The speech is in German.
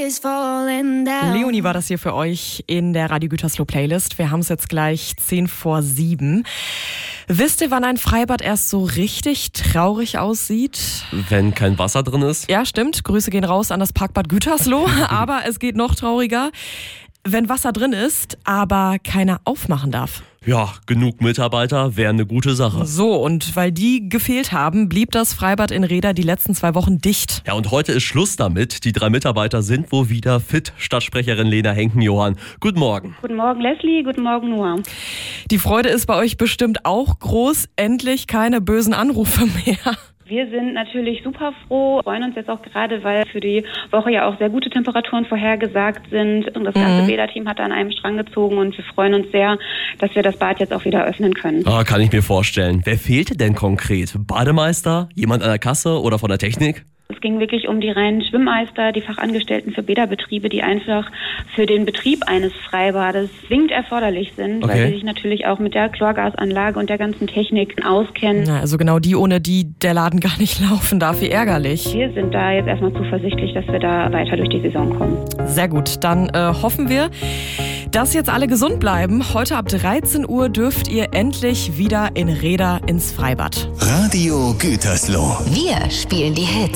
is falling down. Leonie war das hier für euch in der Radio Gütersloh Playlist. Wir haben es jetzt gleich 6:50. Wisst ihr, wann ein Freibad erst so richtig traurig aussieht? Wenn kein Wasser drin ist? Ja, stimmt. Grüße gehen raus an das Parkbad Gütersloh. Aber es geht noch trauriger. Wenn Wasser drin ist, aber keiner aufmachen darf. Ja, genug Mitarbeiter wäre eine gute Sache. So, und weil die gefehlt haben, blieb das Freibad in Rheda die letzten 2 Wochen dicht. Ja, und heute ist Schluss damit. Die 3 Mitarbeiter sind wohl wieder fit. Stadtsprecherin Lena Henken-Johann. Guten Morgen. Guten Morgen, Leslie. Guten Morgen, Noah. Die Freude ist bei euch bestimmt auch groß. Endlich keine bösen Anrufe mehr. Wir sind natürlich super froh, freuen uns jetzt auch gerade, weil für die Woche ja auch sehr gute Temperaturen vorhergesagt sind. Und das ganze Bäderteam hat an einem Strang gezogen und wir freuen uns sehr, dass wir das Bad jetzt auch wieder öffnen können. Kann ich mir vorstellen. Wer fehlte denn konkret? Bademeister? Jemand an der Kasse oder von der Technik? Es ging wirklich um die reinen Schwimmmeister, die Fachangestellten für Bäderbetriebe, die einfach für den Betrieb eines Freibades zwingend erforderlich sind, weil sie sich natürlich auch mit der Chlorgasanlage und der ganzen Technik auskennen. Na, also genau die, ohne die der Laden gar nicht laufen darf. Wie ärgerlich. Wir sind da jetzt erstmal zuversichtlich, dass wir da weiter durch die Saison kommen. Sehr gut, dann hoffen wir, dass jetzt alle gesund bleiben. Heute ab 13 Uhr dürft ihr endlich wieder in Rheda ins Freibad. Radio Gütersloh. Wir spielen die Hits.